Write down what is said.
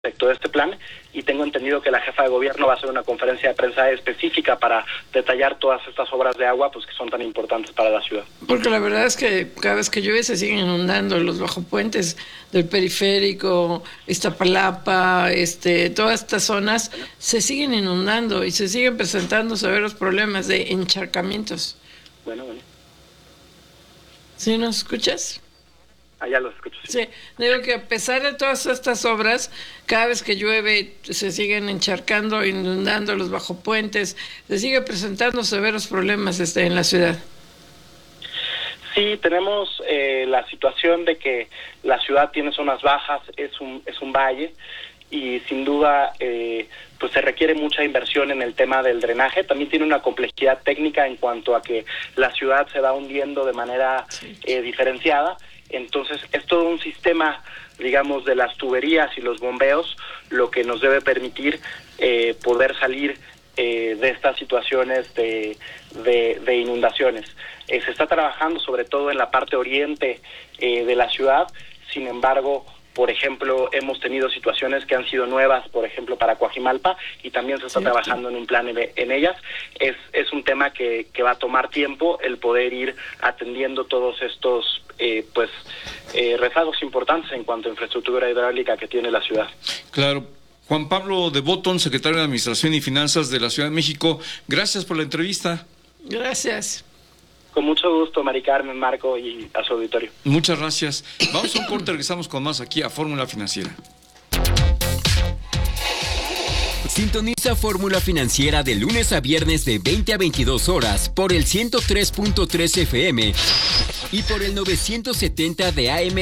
respecto de este plan, y tengo entendido que la jefa de gobierno va a hacer una conferencia de prensa específica para detallar todas estas obras de agua, pues que son tan importantes para la ciudad. Porque la verdad es que cada vez que llueve se siguen inundando los bajopuentes del periférico, Iztapalapa, todas estas zonas se siguen inundando y se siguen presentando severos problemas de encharcamientos. Bueno. ¿Sí nos escuchas? Ya los escucho. Sí, digo que a pesar de todas estas obras, cada vez que llueve se siguen encharcando, inundando los bajopuentes, se sigue presentando severos problemas en la ciudad. Sí, tenemos la situación de que la ciudad tiene zonas bajas, es un valle, y sin duda pues se requiere mucha inversión en el tema del drenaje. También tiene una complejidad técnica en cuanto a que la ciudad se va hundiendo de manera diferenciada. Entonces es todo un sistema, digamos, de las tuberías y los bombeos, lo que nos debe permitir poder salir de estas situaciones de inundaciones. Se está trabajando sobre todo en la parte oriente de la ciudad. Sin embargo, por ejemplo, hemos tenido situaciones que han sido nuevas, por ejemplo, para Coajimalpa, y también se está trabajando en un plan en ellas. Es un tema que va a tomar tiempo el poder ir atendiendo todos estos rezagos importantes en cuanto a infraestructura hidráulica que tiene la ciudad. Claro. Juan Pablo de Botton, secretario de Administración y Finanzas de la Ciudad de México, gracias por la entrevista. Gracias. Con mucho gusto, Mari Carmen, Marco, y a su auditorio. Muchas gracias. Vamos a un corte, regresamos con más aquí a Fórmula Financiera. Sintoniza Fórmula Financiera de lunes a viernes de 20 a 22 horas por el 103.3 FM y por el 970 de AM